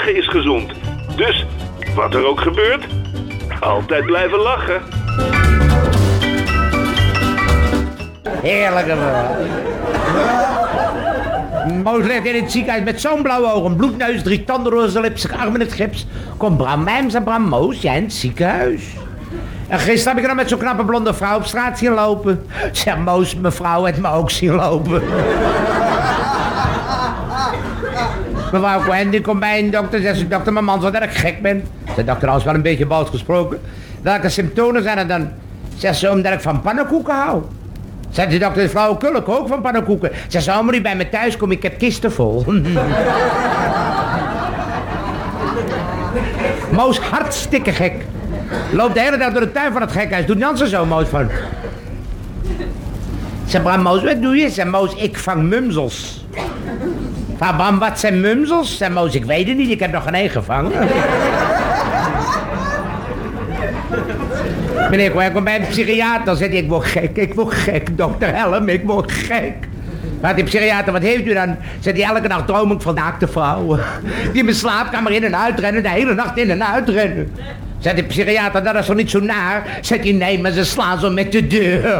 lachen is gezond. Dus, wat er ook gebeurt, altijd blijven lachen. Heerlijke vrouw. Moos ligt in het ziekenhuis met zo'n blauwe ogen, bloedneus, 3 tanden door zijn lip, zijn arm in het gips. Kom Bram Wijms en Bram Moos, jij in het ziekenhuis. En gisteren heb ik nog met zo'n knappe blonde vrouw op straat zien lopen. Zeg Moos, mevrouw heeft me ook zien lopen. Mevrouw Cohen, die komt bij een dokter, zegt ze, dokter, mijn man zegt dat ik gek ben. De dokter is wel een beetje boos gesproken. Welke symptomen zijn er dan? Zegt ze, omdat ik van pannenkoeken hou. Zegt de dokter, flauwekul, ik ook van pannenkoeken. Zegt ze, moet je bij me thuis komen, ik heb kisten vol. Moos hartstikke gek. Loopt de hele dag door de tuin van het gekhuis. Doet Jansen zo, Moos, van... Zeg, Bram, Moos, wat doe je? Zeg, Moos, ik vang mumsels. Van Bram, wat zijn mumsels? Zeg, Moos, ik weet het niet, ik heb nog geen één gevangen. Meneer Cohen, kom bij een psychiater. Dan zegt hij, ik word gek, dokter, help me, ik word gek. Maar die psychiater, wat heeft u dan? Zegt hij, elke nacht droom ik van naakte vrouwen. Die in mijn slaapkamer in en uitrennen, de hele nacht in en uitrennen. Zegt de psychiater, dat is toch niet zo naar? Zegt hij, nee, maar ze slaan zo met de deur.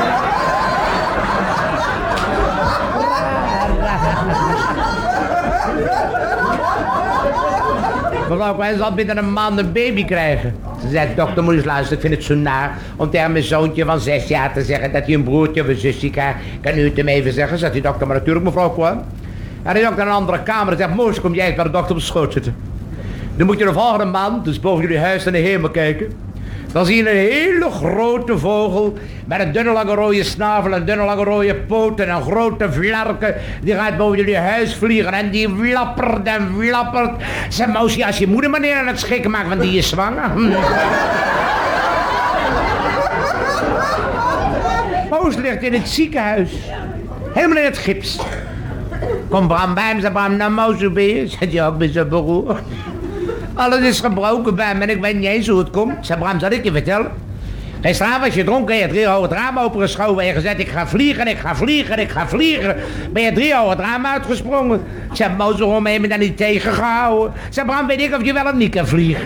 Mevrouw Cohen zal binnen een maand een baby krijgen. Ze zegt, dokter, moet eens luisteren, ik vind het zo naar om tegen mijn zoontje van 6 jaar te zeggen dat hij een broertje of een zusje krijgt. Kan u het hem even zeggen? Zegt die dokter, maar natuurlijk, mevrouw Cohen. En die dokter in een andere kamer zegt, Moos, kom jij eens bij de dokter op de schoot zitten. Dan moet je de volgende maand, dus boven jullie huis naar de hemel kijken. Dan zie je een hele grote vogel met een dunne lange rode snavel, een dunne lange rode poot en een grote vlerken. Die gaat boven jullie huis vliegen en die flappert en flappert. Zeg, Moosje, als je moeder meneer aan het schikken maakt, want die is zwanger. Moos ligt in het ziekenhuis. Helemaal in het gips. Kom Bram bij hem, zei Bram, nou Moos, hoe ben je? Zegt hij, ook met zijn broer. Alles is gebroken bij me en ik weet niet eens hoe het komt. Zei Bram, zal ik je vertellen? Gisteravond was je dronken en je 3 hoog het raam opengeschoven en je gezegd, ik ga vliegen, ik ga vliegen, ik ga vliegen. Ben je 3 hoog het raam uitgesprongen? Zei Moos, waarom heb je me dan niet tegengehouden? Zei Bram, weet ik of je wel of niet kan vliegen?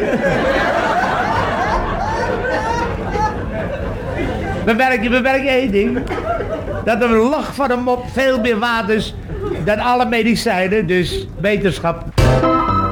Bewerk je één ding. Dat een lach van een mop veel meer waard is dan alle medicijnen, dus wetenschap.